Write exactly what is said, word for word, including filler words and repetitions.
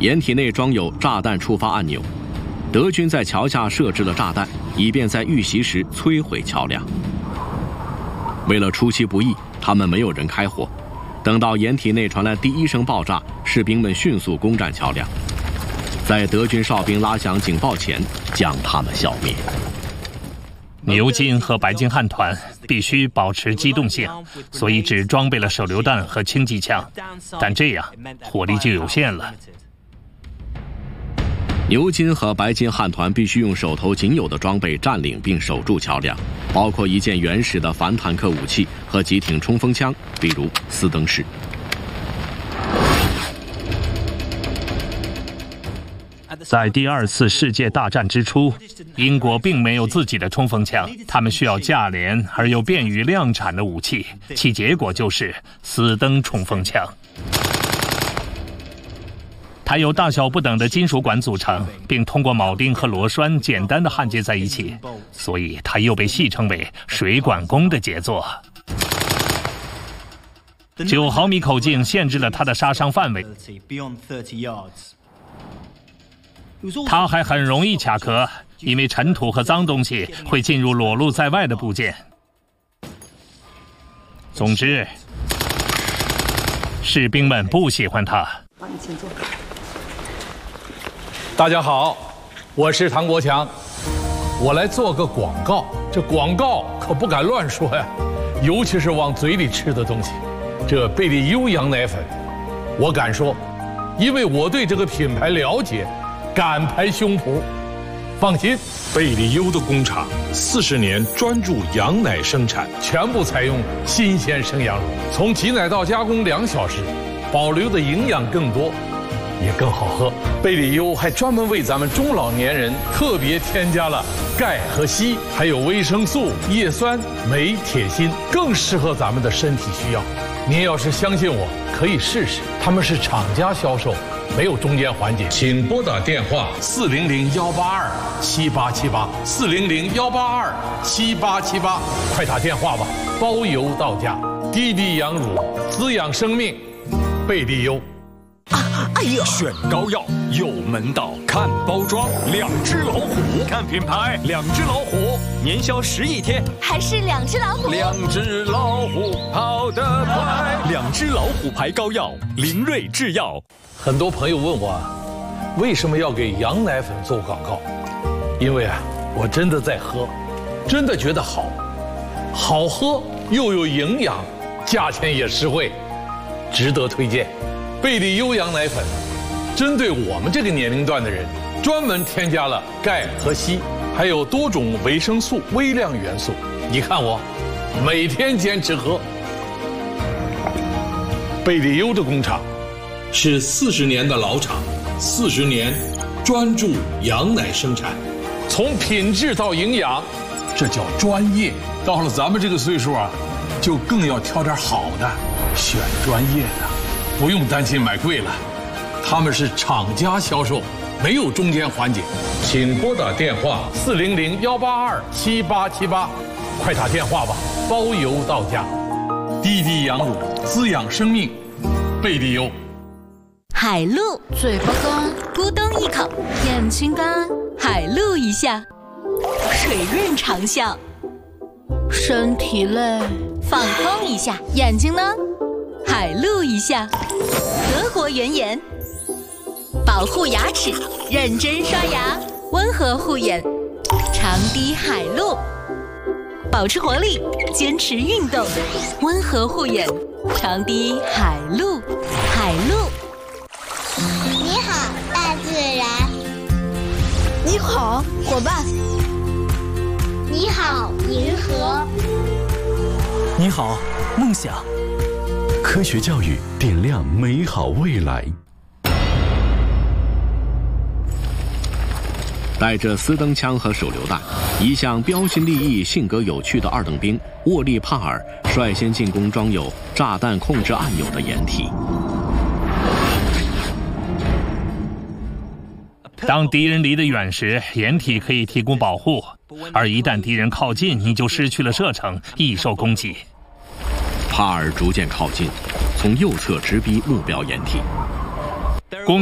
掩体内装有炸弹触发按钮，德军在桥下设置了炸弹，以便在遇袭时摧毁桥梁。为了出其不意，他们没有人开火。等到掩体内传来第一声爆炸，士兵们迅速攻占桥梁，在德军哨兵拉响警报前将他们消灭。 牛津和白金汉团必须保持机动性，所以只装备了手榴弹和轻机枪，但这样火力就有限了。 牛津和白金汉团必须用手头仅有的装备占领并守住桥梁，包括一件原始的反坦克武器和几挺冲锋枪，比如斯登式。 在第二次世界大战之初，英国并没有自己的冲锋枪，他们需要价廉而又便于量产的武器，其结果就是斯登冲锋枪。它由大小不等的金属管组成，并通过铆钉和螺栓简单的焊接在一起，所以它又被戏称为水管工的杰作。九毫米口径限制了它的杀伤范围，它还很容易卡壳，因为尘土和脏东西会进入裸露在外的部件。总之，士兵们不喜欢它。 往你前坐。 大家好，我是唐国强，我来做个广告。这广告可不敢乱说呀，尤其是往嘴里吃的东西。这贝利优羊奶粉，我敢说，因为我对这个品牌了解，敢拍胸脯。放心， 贝利优的工厂四十年专注羊奶生产， 全部采用新鲜生羊乳，从挤奶到加工两小时，保留的营养更多，也更好喝。贝利优还专门为咱们中老年人特别添加了钙和硒，还有维生素、叶酸、镁、铁、锌，更适合咱们的身体需要。您要是相信我，可以试试。他们是厂家销售，没有中间环节。请拨打电话四零零幺八二七八七八四零零幺八二七八七八，快打电话吧，包邮到家。滴滴羊乳滋养生命，贝利优。 啊，哎呦！ 选膏药有门道，看包装，两只老虎；看品牌，两只老虎。年销十亿天， 还是两只老虎。 两只老虎跑得快，两只老虎牌膏药，林瑞制药。 很多朋友问我，为什么要给羊奶粉做广告？因为啊，我真的在喝，真的觉得好，好喝又有营养，价钱也实惠，值得推荐。贝利优羊奶粉，针对我们这个年龄段的人，专门添加了钙和硒，还有多种维生素、微量元素。你看我，每天坚持喝。贝利优的工厂是四十年的老厂，四十年专注羊奶生产，从品质到营养，这叫专业。到了咱们这个岁数啊，就更要挑点好的，选专业的。不用担心买贵了，他们是厂家销售，没有中间环节。请拨打电话四零零幺八二七八七八，快打电话吧，包邮到家。滴滴羊乳滋养生命，贝利优。 海露，嘴巴干，咕咚一口；眼睛干，海露一下；水润长效，身体累，放空一下；眼睛呢？海露一下，德国原颜，保护牙齿，认真刷牙，温和护眼，长滴海露，保持活力，坚持运动，温和护眼，长滴海露，海露。 你好，大自然。 你好，伙伴。 你好，银河。 你好，梦想。科学教育点亮美好未来。 带着斯登枪和手榴弹，一向标新立异、性格有趣的二等兵沃利帕尔率先进攻装有炸弹控制按钮的掩体。 当敌人离得远时，掩体可以提供保护，而一旦敌人靠近，你就失去了射程，易受攻击。 帕尔逐渐靠近，从右侧直逼目标掩体。